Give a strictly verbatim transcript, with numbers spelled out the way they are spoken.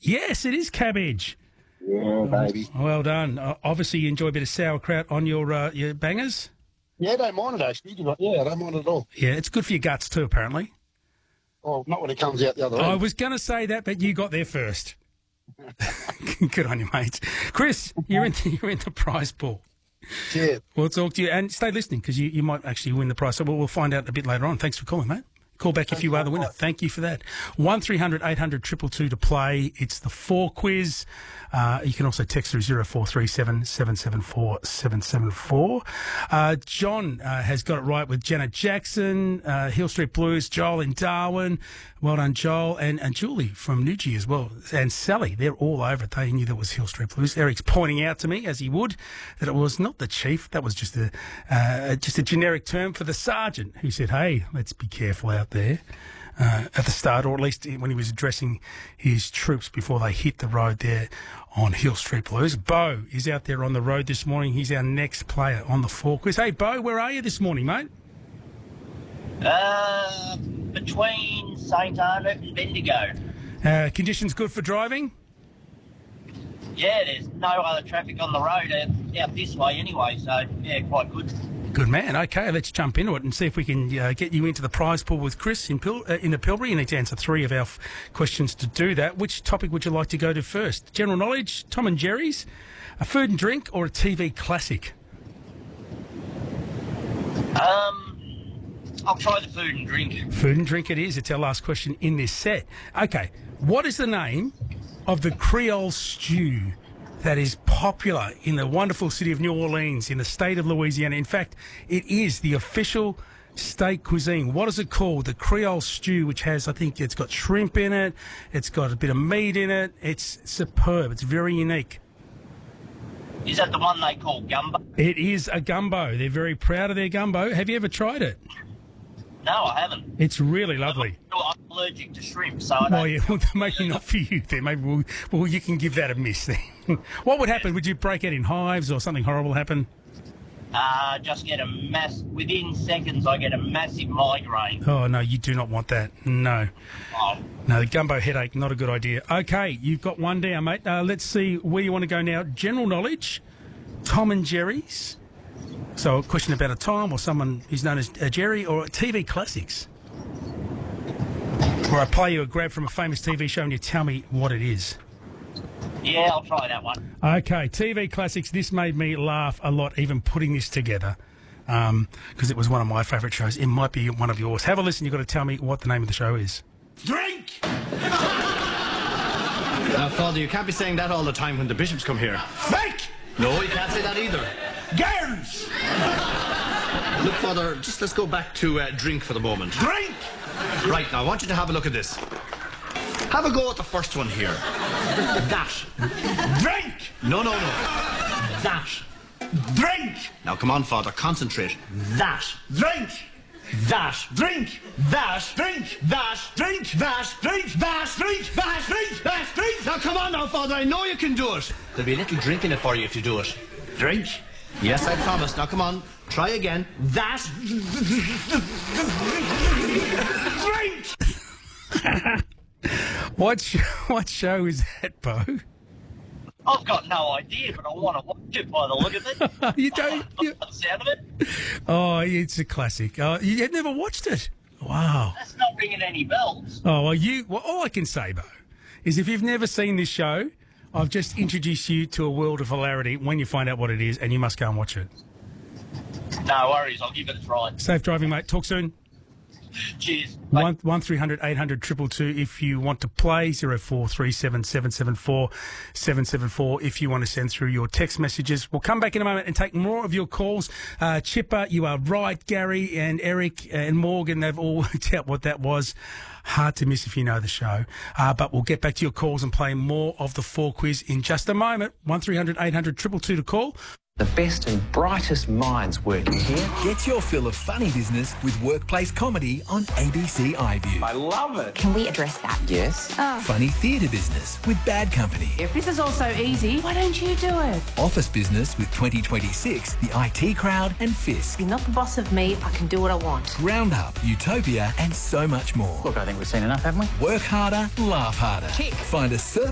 Yes, it is cabbage. Yeah, baby. Well done. Uh, obviously, you enjoy a bit of sauerkraut on your uh, your bangers. Yeah, I don't mind it, actually. You know, Yeah, I don't mind it at all. Yeah, it's good for your guts too, apparently. Well, not when it comes out the other I end. was going to say that, but you got there first. Good on you, mate. Chris, you're in the, you're in the prize pool. Yeah. We'll talk to you, and stay listening because you, you might actually win the prize. So we'll, we'll find out a bit later on. Thanks for calling, mate. Call back if you are the winner. Thank you for that. one three hundred eight hundred two two two to play. It's the four quiz. Uh, you can also text through zero four three seven seven seven four seven seven four. Uh, John uh, has got it right with Janet Jackson, uh, Hill Street Blues, Joel in Darwin. Well done, Joel. And, and Julie from Newgie as well. And Sally, they're all over it. They knew that was Hill Street Blues. Eric's pointing out to me, as he would, that it was not the chief. That was just a, uh, just a generic term for the sergeant who said, hey, let's be careful out there. Uh, at the start, or at least when he was addressing his troops before they hit the road there on Hill Street Blues. Bo is out there on the road this morning. He's our next player on the four quiz. Hey, Bo, where are you this morning, mate? Uh, between Saint Arnaud and Bendigo. Uh, conditions good for driving? Yeah, there's no other traffic on the road out, out this way anyway, so yeah, quite good. Good man. Okay, let's jump into it and see if we can uh, get you into the prize pool with Chris in, Pil- uh, in the Pilbara. You need to answer three of our f- questions to do that. Which topic would you like to go to first? General knowledge, Tom and Jerry's, a food and drink, or a T V classic? Um, I'll try the food and drink. Food and drink it is. It's our last question in this set. Okay, what is the name of the Creole stew that is popular in the wonderful city of New Orleans in the state of Louisiana? In fact, it is the official state cuisine. What is it called? The Creole stew, which has, I think it's got shrimp in it, it's got a bit of meat in it. It's superb. It's very unique. Is that the one they call gumbo? It is a gumbo. They're very proud of their gumbo. Have you ever tried it? No, I haven't. It's really lovely. I'm allergic to shrimp, so I don't... Well, yeah, well, maybe not for you then. Maybe we'll, well, you can give that a miss then. What would happen? Would you break out in hives or something horrible happen? Uh, just get a mass... Within seconds, I get a massive migraine. Oh, no, you do not want that. No. Oh. No, the gumbo headache, not a good idea. Okay, you've got one down, mate. Uh, let's see where you want to go now. General knowledge, Tom and Jerry's. So a question about a time or someone who's known as uh, Jerry, or T V classics. Where I play you a grab from a famous T V show and you tell me what it is. Yeah, I'll try that one. Okay, T V classics. This made me laugh a lot, even putting this together, because um, it was one of my favourite shows. It might be one of yours. Have a listen. You've got to tell me what the name of the show is. Drink! Now, Father, you can't be saying that all the time when the bishops come here. Drink! No, you can't say that either. Girls! Look, Father, just let's go back to uh, drink for the moment. Drink! Right, now, I want you to have a look at this. Have a go at the first one here. That. Drink! No, no, no. That. Drink! Now, come on, Father, concentrate. That. Drink! That. Drink! That. Drink! That. Drink! That. Drink! That. Drink! That. Drink! That. Drink! Now, come on now, Father, I know you can do it. There'll be a little drink in it for you if you do it. Drink? Yes, I promise. Now, come on. Try again. That. Drink! What sh- what show is that, Bo? I've got no idea, but I want to watch it by the look of it. You don't? You... the sound of it. Oh, it's a classic. Uh, you had never watched it? Wow. That's not ringing any bells. Oh, well, you. Well, all I can say, Bo, is if you've never seen this show, I've just introduced you to a world of hilarity when you find out what it is, and you must go and watch it. No worries, I'll give it a try. Safe driving, mate. Talk soon. Cheers. One one three hundred eight hundred triple two if you want to play. Zero four three seven seven seven four seven seven four if you want to send through your text messages. We'll come back in a moment and take more of your calls. Uh, Chipper, you are right. Gary and Eric and Morgan, they've all worked out what that was. Hard to miss if you know the show. Uh, but we'll get back to your calls and play more of the four quiz in just a moment. One three hundred eight hundred triple two to call. The best and brightest minds working here. Get your fill of funny business with workplace comedy on A B C iView. I love it. Can we address that? Yes. Oh. Funny theatre business with Bad Company. If this is all so easy, why don't you do it? Office business with twenty twenty-six, the I T Crowd and Fisk. You're not the boss of me. I can do what I want. Roundup, Utopia and so much more. Look, I think we've seen enough, haven't we? Work harder, laugh harder. Kick. Find a